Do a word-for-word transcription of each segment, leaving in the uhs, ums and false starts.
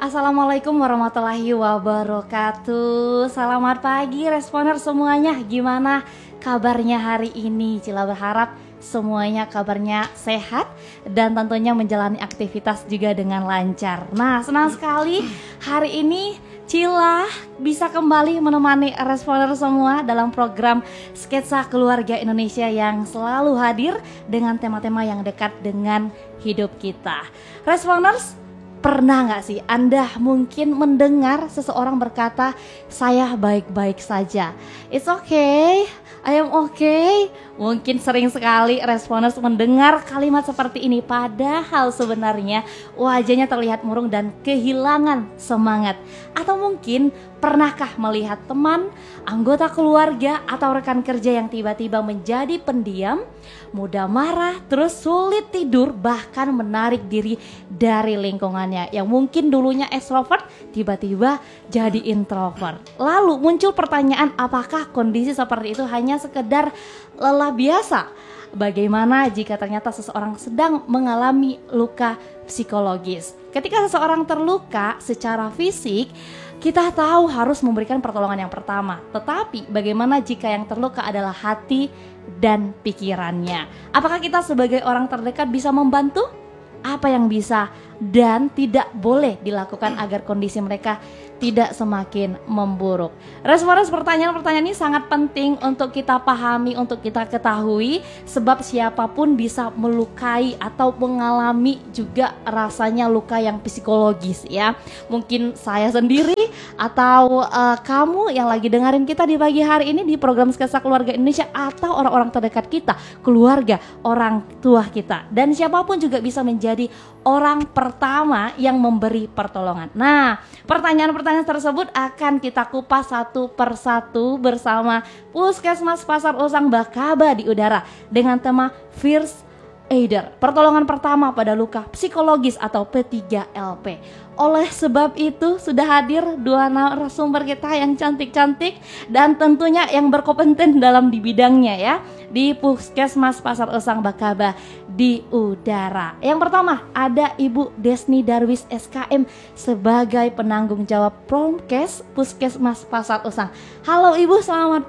Assalamualaikum warahmatullahi wabarakatuh. Selamat pagi responer semuanya. Gimana kabarnya hari ini? Cila berharap semuanya kabarnya sehat dan tentunya menjalani aktivitas juga dengan lancar. Nah, senang sekali hari ini Cila bisa kembali menemani responer semua dalam program Sketsa Keluarga Indonesia yang selalu hadir dengan tema-tema yang dekat dengan hidup kita. Responers, pernah gak sih Anda mungkin mendengar seseorang berkata, saya baik-baik saja, it's okay, I am okay. Mungkin sering sekali responers mendengar kalimat seperti ini, padahal sebenarnya wajahnya terlihat murung dan kehilangan semangat. Atau mungkin pernahkah melihat teman, anggota keluarga atau rekan kerja yang tiba-tiba menjadi pendiam, mudah marah, terus sulit tidur, bahkan menarik diri dari lingkungannya. Yang mungkin dulunya extrovert tiba-tiba jadi introvert. Lalu muncul pertanyaan, apakah kondisi seperti itu hanya sekedar lelah biasa? Bagaimana jika ternyata seseorang sedang mengalami luka psikologis? Ketika seseorang terluka secara fisik, kita tahu harus memberikan pertolongan yang pertama. Tetapi bagaimana jika yang terluka adalah hati dan pikirannya? Apakah kita sebagai orang terdekat bisa membantu? Apa yang bisa dan tidak boleh dilakukan agar kondisi mereka tidak semakin memburuk? Respons pertanyaan-pertanyaan ini sangat penting untuk kita pahami, untuk kita ketahui, sebab siapapun bisa melukai atau mengalami juga rasanya luka yang psikologis ya. Mungkin saya sendiri atau uh, kamu yang lagi dengerin kita di pagi hari ini di program Sketsa Keluarga Indonesia, atau orang-orang terdekat kita, keluarga, orang tua kita, dan siapapun juga bisa menjadi orang pertama yang memberi pertolongan. Nah, pertanyaan-pertanyaan tersebut akan kita kupas satu persatu bersama Puskesmas Pasar Usang Bakaba di udara dengan tema First Aider, pertolongan pertama pada luka psikologis atau P tiga L P. Oleh sebab itu sudah hadir dua narasumber kita yang cantik-cantik dan tentunya yang berkompeten dalam di bidangnya ya, di Puskesmas Pasar Usang Bakaba di udara. Yang pertama ada Ibu Desni Darwis S K M sebagai penanggung jawab Promkes Puskesmas Pasar Usang. Halo Ibu, selamat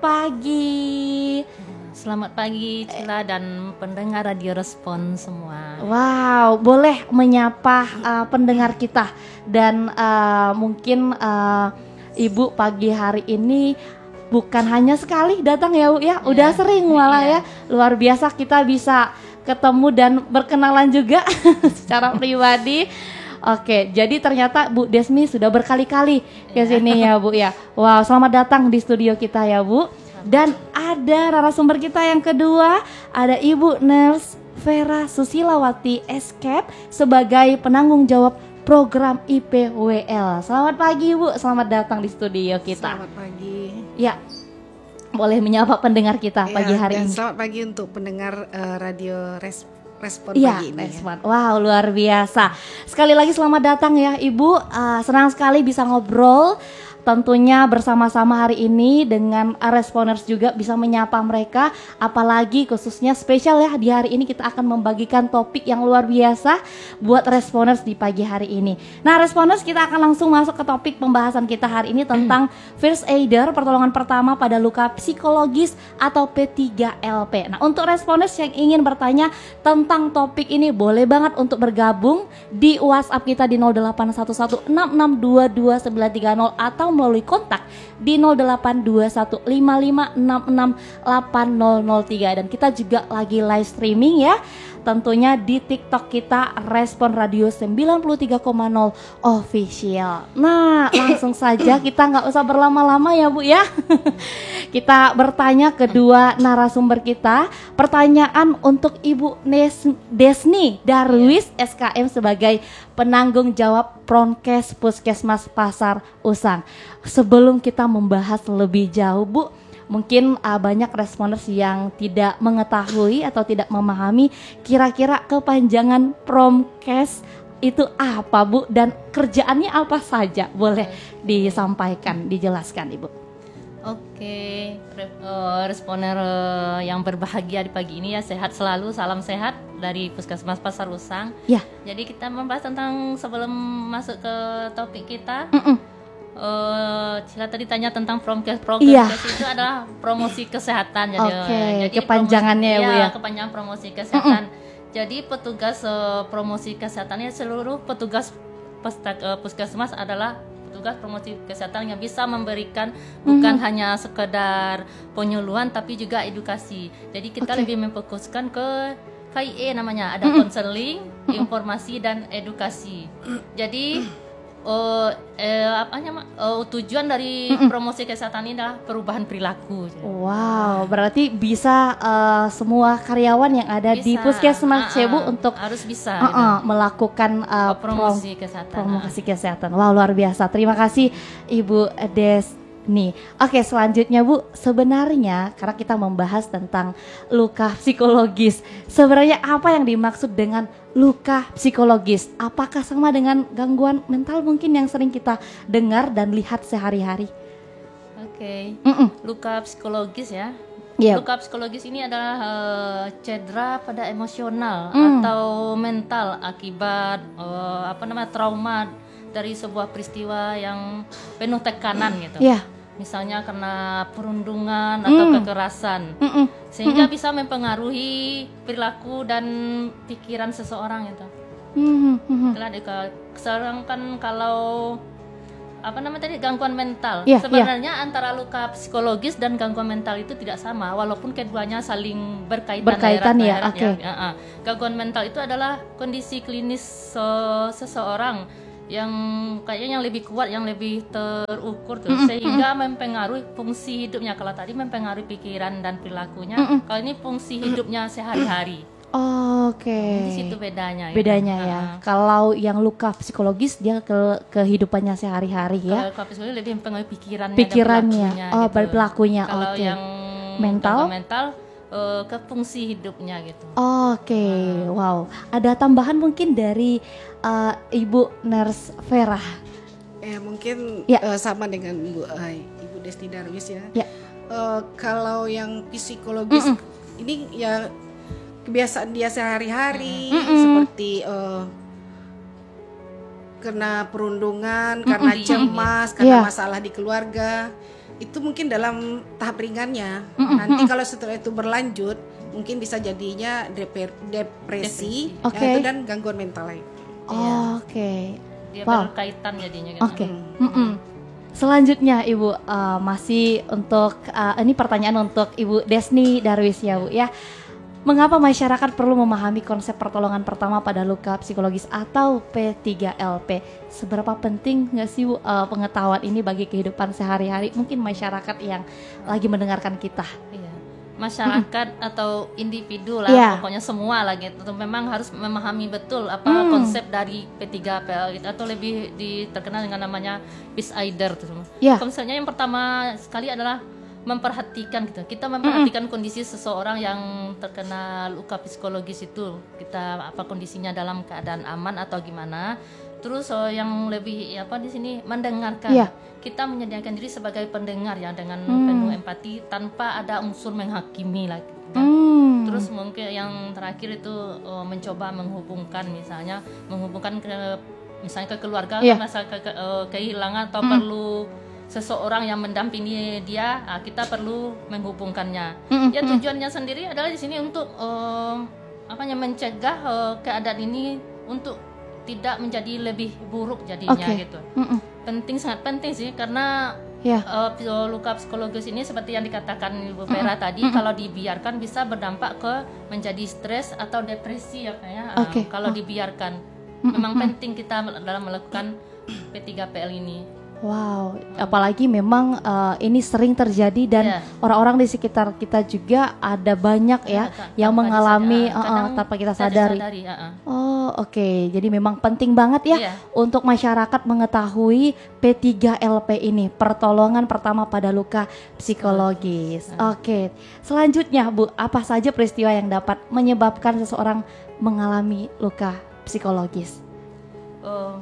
pagi. Selamat pagi Cila dan pendengar Radio Respon semua. Wow, boleh menyapa uh, pendengar kita dan uh, mungkin uh, Ibu pagi hari ini bukan hanya sekali datang ya Bu ya, udah yeah. sering malah yeah. ya. Luar biasa kita bisa ketemu dan berkenalan juga secara pribadi. Oke, jadi ternyata Bu Desmi sudah berkali-kali ke sini ya Bu ya. Wow, selamat datang di studio kita ya Bu. Dan ada narasumber kita yang kedua, ada Ibu Nels Vera Susilawati Escape sebagai penanggung jawab program I P W L. Selamat pagi Bu, selamat datang di studio kita. Selamat pagi. Ya, boleh menyapa pendengar kita ya, pagi hari dan ini. Selamat pagi untuk pendengar uh, Radio Res- Respon ya, pagi ini. Respon. Ya. Wow, luar biasa. Sekali lagi selamat datang ya Ibu. Uh, senang sekali bisa ngobrol. Tentunya bersama-sama hari ini dengan responers juga bisa menyapa mereka, apalagi khususnya spesial ya di hari ini kita akan membagikan topik yang luar biasa buat responers di pagi hari ini. Nah responers, kita akan langsung masuk ke topik pembahasan kita hari ini tentang First Aider, pertolongan pertama pada luka psikologis atau P tiga L P. Nah untuk responers yang ingin bertanya tentang topik ini boleh banget untuk bergabung di WhatsApp kita di nol delapan satu satu enam enam dua dua sembilan tiga nol atau melalui kontak di nol delapan dua satu lima lima enam enam delapan nol nol tiga, dan kita juga lagi live streaming ya tentunya di TikTok kita Respon Radio sembilan puluh tiga koma nol Official. Nah langsung saja kita nggak usah berlama-lama ya Bu ya. Kita bertanya kedua narasumber kita. Pertanyaan untuk Ibu Nes- Desni Darwis S K M sebagai penanggung jawab Promkes Puskesmas Pasar Usang. Sebelum kita membahas lebih jauh Bu, mungkin uh, banyak responers yang tidak mengetahui atau tidak memahami kira-kira kepanjangan Promkes itu apa Bu, dan kerjaannya apa saja, boleh disampaikan, dijelaskan Ibu. Oke, re- eh, responer eh, yang berbahagia di pagi ini ya, sehat selalu, salam sehat dari Puskesmas Pasar Usang. Ya. Jadi kita membahas tentang, sebelum masuk ke topik kita, Mm-mm. eh Cila tadi tanya tentang promkes. Promkes Iya. itu adalah promosi kesehatan. Jadi, Oke, jadi kepanjangannya ya, promosi, Bu, iya, ya? kepanjangan promosi kesehatan. Jadi petugas eh, promosi kesehatannya, seluruh petugas pesta- eh, puskesmas adalah petugas promosi kesehatan yang bisa memberikan bukan hanya sekedar penyuluhan tapi juga edukasi. Jadi kita Oke. lebih memfokuskan ke K I E namanya, ada konseling, informasi dan edukasi. Jadi eh, eh, apa namanya eh, tujuan dari promosi kesehatan ini adalah perubahan perilaku. Wow, berarti bisa uh, semua karyawan yang ada di Bisa, Puskesmas ah, Cebu ah, untuk harus bisa uh, uh, melakukan uh, gitu. promosi kesehatan. promosi kesehatan. Wow, luar biasa. Terima kasih Ibu Desni. Oke, selanjutnya Bu, sebenarnya karena kita membahas tentang luka psikologis, sebenarnya apa yang dimaksud dengan luka psikologis? Apakah sama dengan gangguan mental mungkin yang sering kita dengar dan lihat sehari-hari? Oke, Mm-mm. luka psikologis ya. Iya. Luka psikologis ini adalah eh, cedera pada emosional Mm. atau mental akibat eh, apa namanya trauma dari sebuah peristiwa yang penuh tekanan gitu. Iya. Misalnya karena perundungan atau Mm. kekerasan, Mm-mm. sehingga bisa mempengaruhi perilaku dan pikiran seseorang itu. Mhm, mhm. Itulah dika- sedangkan kalau apa namanya tadi gangguan mental, Iya, sebenarnya antara luka psikologis dan gangguan mental itu tidak sama, walaupun keduanya saling berkaitan. Berkaitan ya, erat-erat oke. Ya, ah. Gangguan mental itu adalah kondisi klinis se- seseorang yang kayaknya yang lebih kuat, yang lebih terukur tuh, sehingga mempengaruhi fungsi hidupnya. Kalau tadi mempengaruhi pikiran dan perilakunya, kalau ini fungsi hidupnya sehari-hari. Oke. Di situ bedanya. gitu. Bedanya ya. Ah. Kalau yang luka psikologis dia ke kehidupannya sehari-hari ya. Kalau psikologis lebih mempengaruhi pikirannya, Pikirannya. dan Oh, pelakunya, gitu. pelakunya. Kalau Oke. yang Mental? gangguan mental eh, ke fungsi hidupnya gitu. Oke. Wow. Ada tambahan mungkin dari uh, Ibu Nurse Vera. Eh mungkin Ya. eh, sama dengan Bu eh, Ibu Desti Darwis ya. Ya. Eh, kalau yang psikologis ini ya kebiasaan dia sehari-hari seperti eh, kena perundungan, karena cemas, karena Iya. masalah di keluarga. Itu mungkin dalam tahap ringannya. Nanti kalau setelah itu berlanjut, mungkin bisa jadinya deper- depresi, Depresi. Oke. ya, itu dan gangguan mental lain. Oke. Dia Wow. berkaitan jadinya gitu. Oke. Mm-mm. Selanjutnya Ibu uh, masih untuk uh, ini pertanyaan untuk Ibu Desni Darwis ya Bu ya. Mengapa masyarakat perlu memahami konsep pertolongan pertama pada luka psikologis atau P tiga L P? Seberapa penting nggak sih Bu uh, pengetahuan ini bagi kehidupan sehari-hari? Mungkin masyarakat yang lagi mendengarkan kita. Iya. Masyarakat atau individu lah, Iya. pokoknya semua lah gitu. Memang harus memahami betul apa Hmm. konsep dari P tiga P L gitu, atau lebih di, terkenal dengan namanya Peace Aider gitu. Iya. Konsepnya yang pertama sekali adalah memperhatikan gitu. Kita memperhatikan kondisi seseorang yang terkena luka psikologis itu. Kita apa kondisinya dalam keadaan aman atau gimana. Terus oh, yang lebih ya, apa di sini mendengarkan. Iya. Kita menyediakan diri sebagai pendengar ya dengan Hmm. penuh empati tanpa ada unsur menghakimi lagi. kan. Hmm. Terus mungkin yang terakhir itu oh, mencoba menghubungkan, misalnya menghubungkan ke misalnya ke keluarga Iya. karena ke, ke, eh, kehilangan atau perlu seseorang yang mendampingi dia, ah, kita perlu menghubungkannya. Mm-mm, Ya tujuannya sendiri adalah di sini untuk eh, apa ya mencegah eh, keadaan ini untuk tidak menjadi lebih buruk jadinya Oke. gitu. Mm-mm. Penting, sangat penting sih, karena Ya. eh, psiko- luka psikologis ini seperti yang dikatakan Ibu Vera tadi, kalau dibiarkan bisa berdampak ke menjadi stres atau depresi ya kayak. Ah, Oke. kalau dibiarkan, memang penting kita dalam melakukan P tiga P L ini. Wow, apalagi memang uh, ini sering terjadi dan Iya. orang-orang di sekitar kita juga ada banyak ya ta- yang tanpa mengalami disadari, uh, uh, kadang tanpa kita tidak sadari. disadari, ah, ah. Oh, oke. Jadi memang penting banget ya Iya. untuk masyarakat mengetahui P tiga L P ini, pertolongan pertama pada luka psikologis. Oke. Selanjutnya, Bu, apa saja peristiwa yang dapat menyebabkan seseorang mengalami luka psikologis? Um,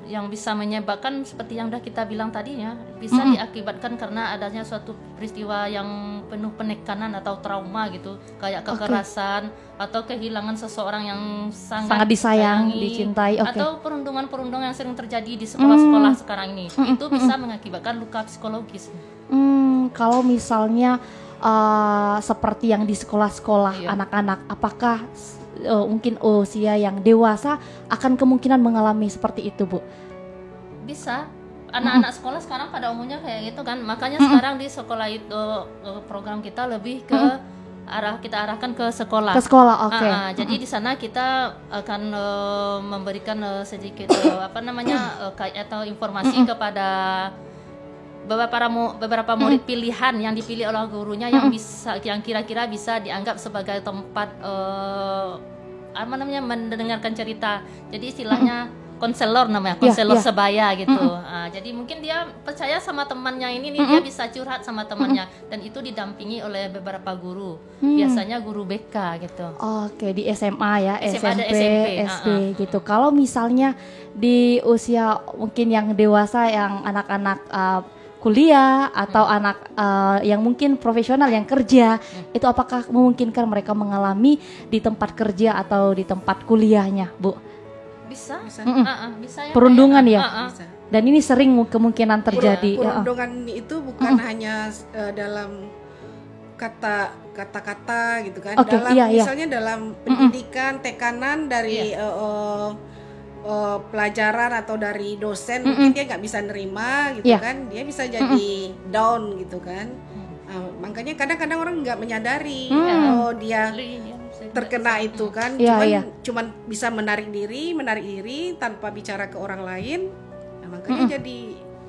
yang bisa menyebabkan seperti yang udah kita bilang tadi ya, bisa Mm-mm. diakibatkan karena adanya suatu peristiwa yang penuh penekanan atau trauma gitu, kayak Oke. kekerasan atau kehilangan seseorang yang sangat, Sangat disayang, disayangi, dicintai, oke. atau perundungan-perundungan yang sering terjadi di sekolah-sekolah Mm. sekarang ini. Mm-mm, Itu bisa mengakibatkan luka psikologis. Hmm, kalau misalnya uh, seperti yang di sekolah-sekolah Iya. anak-anak, apakah uh, mungkin usia yang dewasa akan kemungkinan mengalami seperti itu, Bu? Bisa. Anak-anak sekolah sekarang pada umumnya kayak gitu kan. Makanya sekarang di sekolah itu eh, program kita lebih ke arah kita arahkan ke sekolah. Ke sekolah, oke. Ah, ah, jadi di sana kita akan eh, memberikan eh, sedikit eh, apa namanya eh, kayak atau informasi kepada beberapa mu- beberapa murid pilihan yang dipilih oleh gurunya yang bisa yang kira-kira bisa dianggap sebagai tempat eh, apa namanya mendengarkan cerita. Jadi istilahnya konselor namanya, Iya, konselor iya. sebaya gitu. Ah, jadi mungkin dia percaya sama temannya ini nih, dia bisa curhat sama temannya dan itu didampingi oleh beberapa guru. Biasanya guru B K gitu. Oke, di S M A ya, S M A S M P, ada S M P, S D ah, ah. gitu. Kalau misalnya di usia mungkin yang dewasa, yang anak-anak uh, kuliah atau anak uh, yang mungkin profesional yang kerja, itu apakah memungkinkan mereka mengalami di tempat kerja atau di tempat kuliahnya, Bu? Bisa, Bisa. Ah, ah, bisa ya. Perundungan kayak, ya? ah, ah. Bisa. Dan ini sering kemungkinan terjadi. ya, ah. Perundungan itu bukan hanya eh, dalam kata kata-kata gitu kan. Oke, dalam iya, iya. misalnya dalam pendidikan, tekanan dari eh, eh, eh, pelajaran atau dari dosen, mungkin dia nggak bisa nerima gitu Iya. kan. Dia bisa jadi down gitu kan. Ah, makanya kadang-kadang orang nggak menyadari oh dia Li- ya, saya terkena itu kan. Iya, cuman iya. cuman bisa menarik diri, menarik diri tanpa bicara ke orang lain. Nah, makanya jadi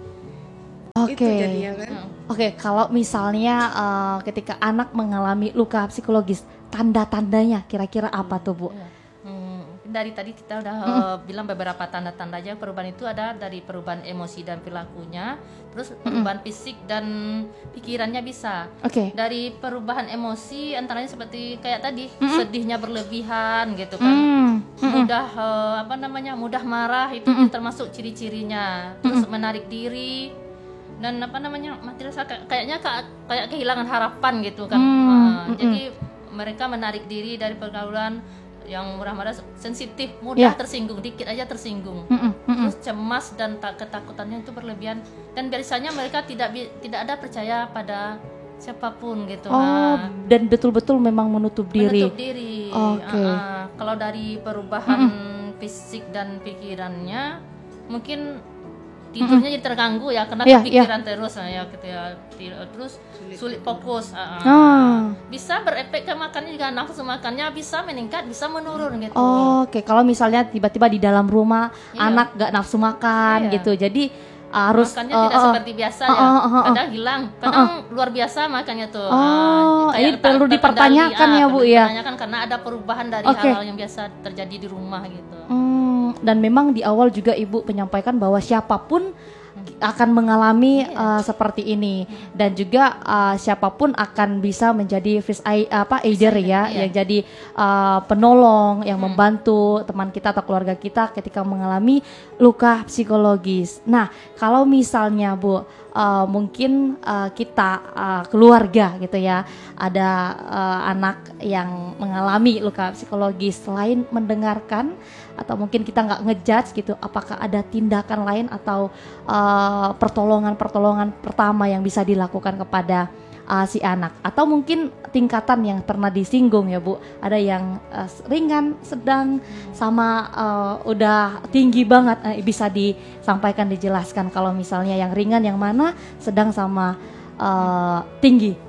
Oke. itu jadinya kan. Oke, kalau misalnya uh, ketika anak mengalami luka psikologis, tanda-tandanya kira-kira apa tuh, Bu? Iya. Hmm, dari tadi kita udah eh, bilang beberapa tanda-tandanya perubahan itu ada dari perubahan emosi dan perilakunya, terus perubahan fisik dan pikirannya bisa. Oke. Dari perubahan emosi antaranya seperti kayak tadi sedihnya berlebihan gitu kan, Hmm. mudah eh, apa namanya mudah marah itu termasuk ciri-cirinya, terus menarik diri dan apa namanya mati rasa kayak- kayaknya ka- kayak kehilangan harapan gitu kan. Hmm, Ah, mm-mm. Jadi mereka menarik diri dari pergaulan yang murah-murah, sensitif, mudah Ya. tersinggung, dikit aja tersinggung. Mm-mm, mm-mm. Terus cemas dan tak ketakutannya itu berlebihan dan biasanya mereka tidak bi- tidak ada percaya pada siapapun gitu. Oh, Ah, dan betul-betul memang menutup diri. menutup diri. Oke. Ah, ah. Kalau dari perubahan fisik dan pikirannya, mungkin tidurnya jadi terganggu ya karena Iya, kepikiran terus nah, ya gitu ya. Ti- Terus sulit fokus. Ah, ah. Ah. Bisa berefek ke makannya juga, nafsu makannya bisa meningkat, bisa menurun gitu. Oke, kalau misalnya tiba-tiba di dalam rumah Iya. anak gak nafsu makan Iya. gitu, jadi harus Makannya uh, tidak uh, seperti biasa uh, ya. uh, uh, uh. Kadang hilang, kadang luar biasa makannya tuh. Oh, Ah, ini kayak perlu tak dipertanyakan terkendali. ya, Ah, Bu, perlu ya? dipertanyakan karena ada perubahan dari Oke. hal-hal yang biasa terjadi di rumah gitu. Hmm, dan memang di awal juga Ibu menyampaikan bahwa siapapun akan mengalami uh, seperti ini dan juga uh, siapapun akan bisa menjadi first ai- apa aider ya, iya. yang jadi uh, penolong yang membantu teman kita atau keluarga kita ketika mengalami luka psikologis. Nah, kalau misalnya Bu, uh, mungkin uh, kita uh, keluarga gitu ya, ada uh, anak yang mengalami luka psikologis, selain mendengarkan atau mungkin kita nggak ngejudge gitu, apakah ada tindakan lain atau uh, pertolongan-pertolongan pertama yang bisa dilakukan kepada uh, si anak, atau mungkin tingkatan yang pernah disinggung ya Bu, ada yang uh, ringan, sedang, sama uh, udah tinggi banget, uh, bisa disampaikan, dijelaskan kalau misalnya yang ringan yang mana, sedang sama uh, tinggi.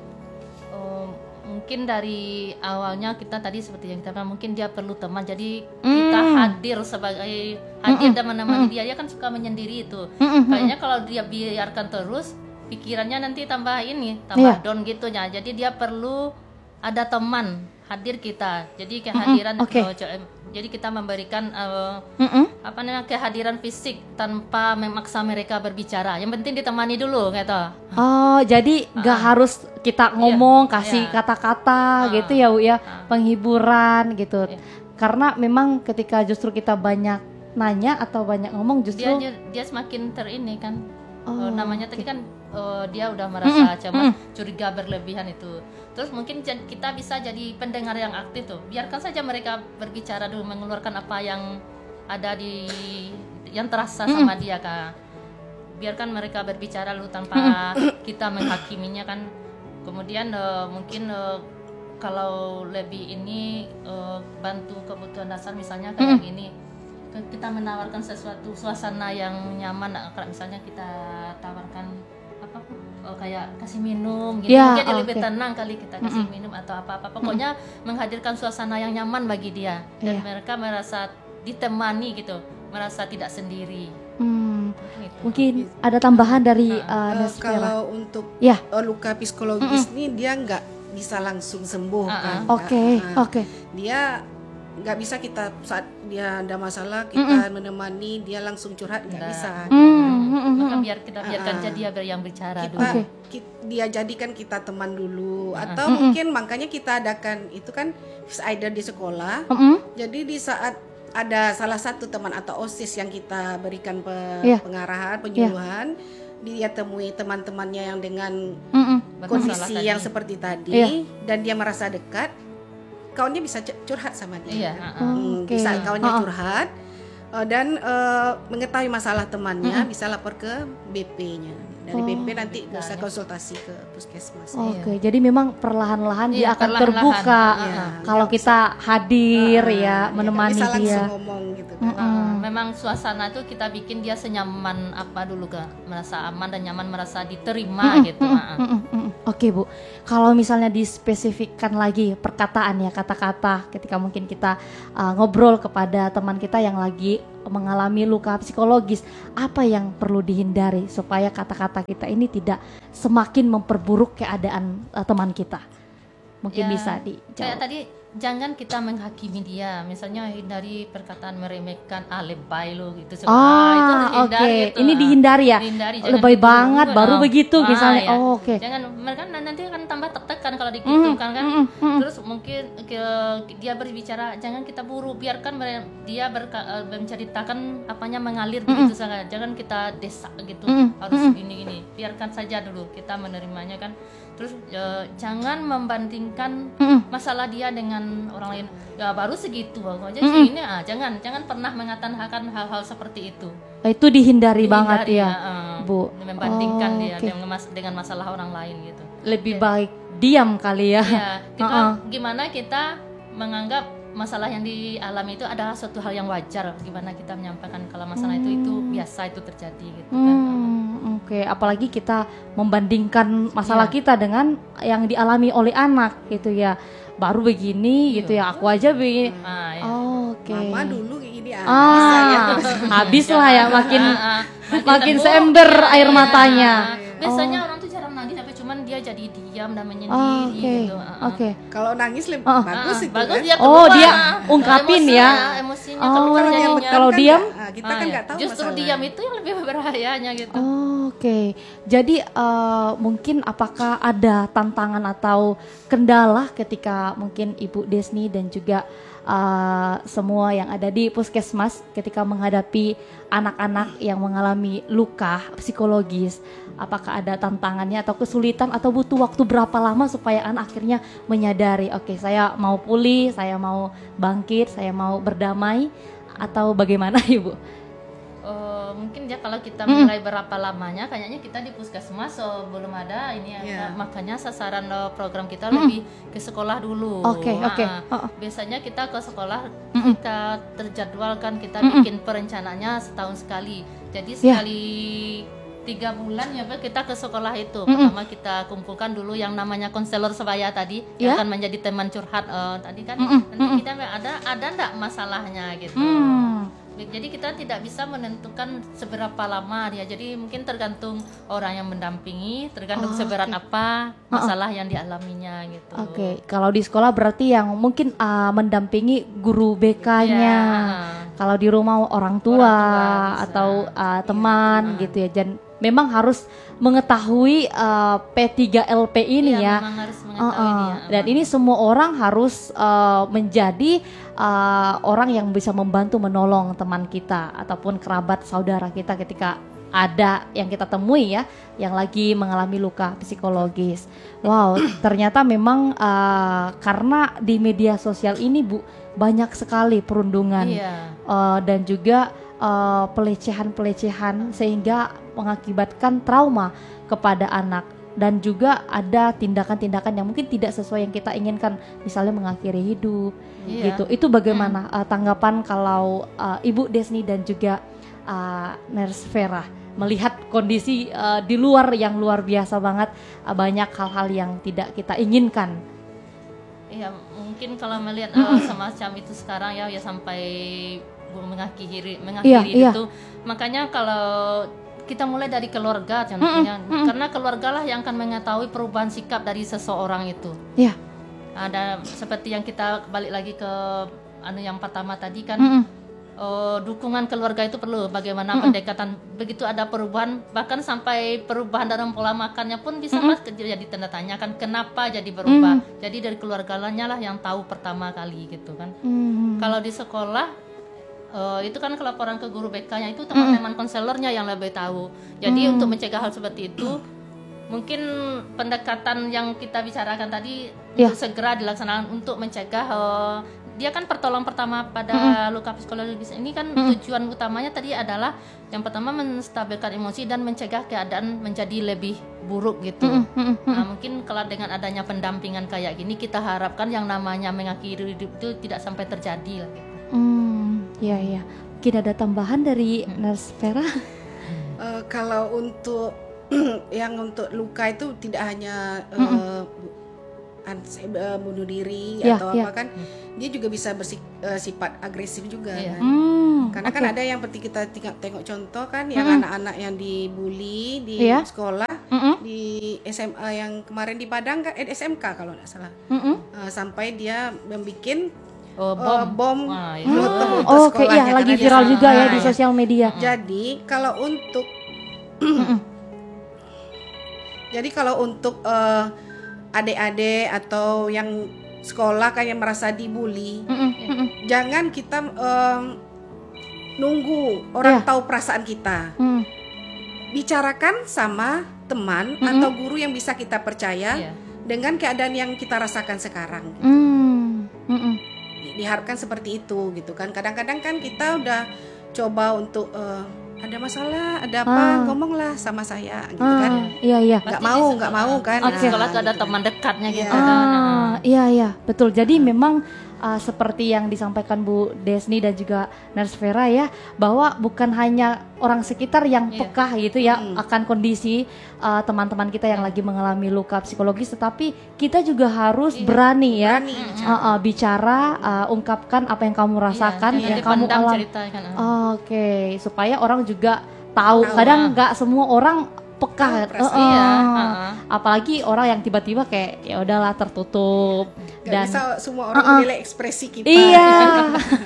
Oh, mungkin dari awalnya kita tadi seperti yang kita bilang, mungkin dia perlu teman, jadi kita hadir sebagai hadir dan menemani dia. Dia kan suka menyendiri itu. Kayaknya kalau dia biarkan terus, pikirannya nanti tambah ini, tambah Iya. down gitu ya. Jadi dia perlu ada teman hadir kita. Jadi kehadiran oke. eh, co- jadi kita memberikan eh, Mm-mm. apa namanya kehadiran fisik tanpa memaksa mereka berbicara. Yang penting ditemani dulu gitu. Oh, jadi nggak harus kita ngomong, Iya, kasih iya. kata-kata Ah, gitu ya, Bu ya, ah. penghiburan gitu. Iya. Karena memang ketika justru kita banyak nanya atau banyak ngomong dia justru dia, dia semakin ter ini kan. Oh, Eh, namanya oke. tadi kan eh, dia udah merasa cemas, curiga berlebihan itu. Terus mungkin jad- kita bisa jadi pendengar yang aktif tuh. Biarkan saja mereka berbicara dulu, mengeluarkan apa yang ada di yang terasa sama dia Kak. Biarkan mereka berbicara dulu tanpa kita menghakiminya kan. Kemudian eh, mungkin eh, kalau lebih ini eh, bantu kebutuhan dasar misalnya kayak gini, ke- kita menawarkan sesuatu suasana yang nyaman, nah, kayak misalnya kita tawarkan apa oh, kayak kasih minum gitu, Ya, mungkin dia lebih oke. tenang kali kita kasih minum atau apa-apa, pokoknya menghadirkan suasana yang nyaman bagi dia dan Iya. mereka merasa ditemani gitu, merasa tidak sendiri. Hmm, Gitu. mungkin ada tambahan dari uh, Eh, Nespera. kalau untuk Ya. eh, luka psikologis nih dia nggak bisa langsung sembuh Ah, kan. Oke, Ah, ah. oke. Dia nggak bisa kita saat dia ada masalah kita menemani dia langsung curhat, nggak Nggak. bisa. Hmm, hmm, hmm, Maka hmm. biar kita biarkan Ah. aja dia ber- yang bicara Kita, dulu. ki- dia jadikan kita teman dulu atau mungkin makanya kita adakan itu kan either di sekolah. Hmm, Jadi di saat ada salah satu teman atau OSIS yang kita berikan pe- Iya. pengarahan, penyuluhan, dia temui teman-temannya yang dengan hmm, hmm. Bermasalah kondisi tadi. yang seperti tadi Iya. dan dia merasa dekat, kawannya bisa cu- curhat sama dia. Iya, ah, ah. Hmm, Oke. bisa kawannya Ah, ah. curhat eh, dan eh, mengetahui masalah temannya bisa lapor ke B P-nya. Dari Oh. B P nanti bisa konsultasi ke puskesmas. Oke, jadi memang perlahan-lahan dia Iya, akan perlahan-lahan. terbuka Iya. kalau kita hadir ya, Ya, menemani nggak bisa dia. langsung ngomong gitu kan. Ah, memang suasana itu kita bikin dia senyaman apa dulu Kak, merasa aman dan nyaman, merasa diterima gitu. ah, ah. Mm, mm, mm. Oke Bu, kalau misalnya dispesifikkan lagi perkataan ya, kata-kata ketika mungkin kita uh, ngobrol kepada teman kita yang lagi mengalami luka psikologis, apa yang perlu dihindari supaya kata-kata kita ini tidak semakin memperburuk keadaan uh, teman kita? Mungkin Ya, bisa Kayak dijawab. tadi jangan kita menghakimi dia, misalnya hindari perkataan meremehkan, ah lebay lo gitu. Ah, itu oke. hindari gitu. Ini Ah, dihindari ya? Dihindari, jangan Lebay gitu. banget, baru Ah, begitu ah, misalnya. ya. Oh, oke. Jangan, mereka nanti akan tambah tertekan kalau digitukan kan. mm, mm. Terus mungkin ke- dia berbicara, jangan kita buru, biarkan mere- dia berka- eh, menceritakan apanya mengalir begitu saja. Jangan kita desak gitu, Mm, harus gini-gini. Biarkan saja dulu kita menerimanya kan. Terus eh, jangan membandingkan Mm-mm. masalah dia dengan orang lain. Ya baru segitu aku aja sih ini ah jangan jangan pernah mengatakan hal-hal seperti itu. Itu dihindari, banget Dihindari, ya, ah, Bu. membandingkan Oh, dia oke. dengan, mas- dengan masalah orang lain gitu. Lebih baik diam kali ya. Ya, kita Uh-uh. gimana kita menganggap masalah yang dialami itu adalah suatu hal yang wajar. Gimana kita menyampaikan kalau masalah itu itu biasa itu terjadi gitu kan. Hmm, oke. Apalagi kita membandingkan masalah Iya. kita dengan yang dialami oleh anak gitu ya. Baru begini gitu ya. Aku aja begini. Ah, ya. Oh, oke. Mama dulu ini ah, Ah, habis lah ya, makin Ah, ah, makin terburuk. seember Ya, air ya, matanya. ah. Biasanya orang tuh jarang nangis, tapi cuman dia jadi diam dan Oh, menyendiri oke. gitu. ah, ah. Oke. Kalau nangis lebih Ah, bagus Ah, itu bagus kan. dia Oh, keluar. dia Ah, ungkapin emosinya, ya. emosinya Oh, keluar Kalau dia jadinya. bekam kalau kan diam? nggak- ah, kita Ah, kan ya. nggak tahu Justru masalahnya. diam itu yang lebih berbahayanya gitu. Oh, oke. Jadi eh, mungkin apakah ada tantangan atau kendala ketika mungkin Ibu Desni dan juga eh, semua yang ada di puskesmas ketika menghadapi anak-anak yang mengalami luka psikologis? Apakah ada tantangannya atau kesulitan atau butuh waktu berapa lama supaya anak akhirnya menyadari, oke, saya mau pulih, saya mau bangkit, saya mau berdamai, atau bagaimana Ibu? Eh, mungkin ya kalau kita mulai berapa lamanya, kayaknya kita di puskesmas oh, belum ada ini ya. Iya. Makanya sasaran eh, program kita lebih ke sekolah dulu. Oke, Ah, oke. ah. Oh, oh. Biasanya kita ke sekolah kita terjadwalkan, kita bikin perencanaannya setahun sekali. Jadi Ya. sekali tiga bulan ya Pak, kita ke sekolah itu. Pertama kita kumpulkan dulu yang namanya konselor sebaya tadi Ya. yang akan menjadi teman curhat eh, tadi kan. Nanti kita ada ada enggak masalahnya gitu. Hmm. Jadi kita tidak bisa menentukan seberapa lama dia. Jadi mungkin tergantung orang yang mendampingi, tergantung Oh, seberat oke. apa masalah yang dialaminya gitu. Oke, kalau di sekolah berarti yang mungkin ah, mendampingi guru B K-nya. Ya, Kalau di rumah orang tua, Orang tua bisa. atau ah, teman gitu ya. Dan memang harus mengetahui uh, P tiga L P ini Iya, ya. memang harus mengetahui Uh-uh. dia. Dan ini semua orang harus uh, menjadi uh, orang yang bisa membantu menolong teman kita ataupun kerabat saudara kita ketika ada yang kita temui ya, yang lagi mengalami luka psikologis. Wow, ternyata memang uh, karena di media sosial ini Bu, banyak sekali perundungan Iya. uh, dan juga uh, pelecehan-pelecehan sehingga mengakibatkan trauma kepada anak. Dan juga ada tindakan-tindakan yang mungkin tidak sesuai yang kita inginkan, misalnya mengakhiri hidup, Iya. gitu. Itu bagaimana uh, tanggapan kalau uh, Ibu Desni dan juga uh, Nurse Vera melihat kondisi uh, di luar yang luar biasa banget, uh, banyak hal-hal yang tidak kita inginkan. Iya, mungkin kalau melihat uh, semacam itu sekarang ya, ya sampai mengakhiri mengakhiri Iya, itu. Makanya kalau kita mulai dari keluarga contohnya, karena keluarga lah yang akan mengetahui perubahan sikap dari seseorang itu. Iya. Ada seperti yang kita balik lagi ke anu yang pertama tadi kan. Mm-mm. Oh, dukungan keluarga itu perlu. Bagaimana pendekatan, begitu ada perubahan, bahkan sampai perubahan dalam pola makannya pun bisa mas jadi tanda tanya kan, kenapa jadi berubah. Jadi dari keluarganya lah yang tahu pertama kali gitu kan. Mm. Kalau di sekolah uh, itu kan laporan ke guru B K-nya itu teman-teman konselornya yang lebih tahu. Jadi untuk mencegah hal seperti itu, mungkin pendekatan yang kita bicarakan tadi Yeah. untuk segera dilaksanakan untuk mencegah uh, dia kan pertolongan pertama pada luka psikologis ini kan tujuan utamanya tadi adalah yang pertama menstabilkan emosi dan mencegah keadaan menjadi lebih buruk gitu. Nah, mungkin kalau dengan adanya pendampingan kayak gini kita harapkan yang namanya mengakhiri hidup itu tidak sampai terjadi lah gitu. Hmm, ya ya. Mungkin ada tambahan dari Nurse Vera? Uh, kalau untuk yang untuk luka itu tidak hanya uh, ans- uh, bunuh diri Ya, atau ya. apa kan, dia juga bisa bersifat agresif juga Iya. kan. Hmm, Karena oke. kan ada yang seperti kita tengok, tengok contoh kan, yang Mm-mm. anak-anak yang dibully di Iya. sekolah, Mm-mm. di S M A yang kemarin di Padang kan, eh, S M K kalau nggak salah, Mm-mm. Uh, sampai dia membuat Oh, uh, bom Wah, itu. molotov Hmm, untuk oke, sekolahnya, iya lagi karena dia viral sama- juga ya Ah, di ya. sosial media. Jadi kalau untuk jadi kalau untuk eh, adik-adik atau yang sekolah kayak merasa dibully, Mm-mm, mm-mm. jangan kita em, nunggu orang Ya. tahu perasaan kita. Hmm, Bicarakan sama teman Mm-mm. atau guru yang bisa kita percaya Iya. dengan keadaan yang kita rasakan sekarang. hmm, mm-mm. Di- Diharapkan seperti itu gitu kan. Kadang-kadang kan kita udah coba untuk eh, ada masalah, ada apa, Ah. ngomonglah sama saya gitu Ah, kan. iya iya. Nggak Pasti mau, di nggak sekolah. mau kan. Di sekolah Nah, tuh ada gitu. teman dekatnya gitu Iya. kan. Nah. Ah, iya iya, betul. Jadi memang uh, seperti yang disampaikan Bu Desni dan juga Nurse Vera ya, bahwa bukan hanya orang sekitar yang Iya. peka gitu ya Hmm. akan kondisi uh, teman-teman kita yang lagi mengalami luka psikologis, tetapi kita juga harus Iya. berani ya Berani uh, bicara. uh, bicara, uh, ungkapkan apa yang kamu rasakan, Iya, yang jangan kamu dipendam alami. ceritanya. Oke, supaya orang juga tahu. Tahu, Kadang ah. nggak semua orang peka. Tahu perasaan. Heeh. Iya, heeh. Apalagi orang yang tiba-tiba kayak ya udahlah tertutup Gak dan bisa semua orang Uh-uh. menilai ekspresi kita. iya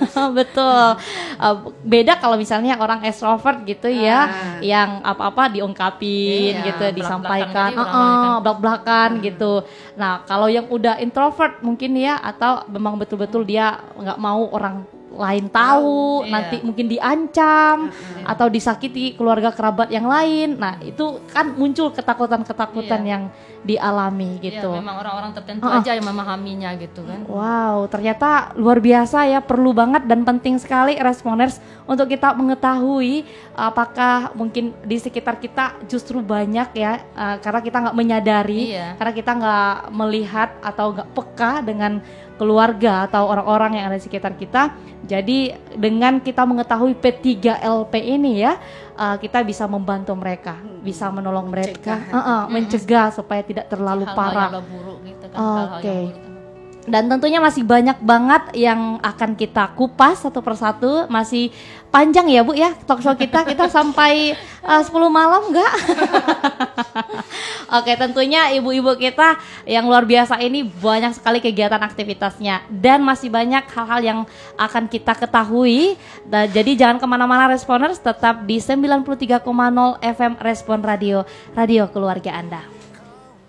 betul. Uh, beda kalau misalnya orang extrovert gitu ya, Ah. yang apa-apa diungkapin Iya, gitu, belak-belakan disampaikan, tadi orang uh-uh, kan. belak-belakan gitu. Nah kalau yang udah introvert mungkin ya, atau memang betul-betul dia nggak mau orang lain tahu, Iya. nanti mungkin diancam Uh-uh. atau disakiti keluarga kerabat yang lain. Nah itu kan muncul ketakutan-ketakutan Iya. yang dialami gitu. Iya, memang orang-orang tertentu Uh-uh. aja yang memahaminya gitu kan. Wow, ternyata luar biasa ya, perlu banget dan penting sekali Responers untuk kita mengetahui apakah mungkin di sekitar kita justru banyak ya, uh, karena kita nggak menyadari, Iya. karena kita nggak melihat atau nggak peka dengan keluarga atau orang-orang yang ada di sekitar kita. Jadi dengan kita mengetahui P tiga L P ini ya, uh, kita bisa membantu mereka, bisa menolong mereka, Mencegah. uh-uh, mencegah supaya tidak terlalu Hal-hal parah. yang buruk gitu kan. hal-hal Oke. yang buruk. Dan tentunya masih banyak banget yang akan kita kupas satu persatu. Masih panjang ya Bu ya talk show kita. Kita sampai uh, sepuluh malam enggak? Oke, tentunya ibu-ibu kita yang luar biasa ini banyak sekali kegiatan aktivitasnya dan masih banyak hal-hal yang akan kita ketahui. Dan jadi jangan kemana-mana Responers, tetap di sembilan puluh tiga koma nol F M Respon Radio, radio keluarga Anda.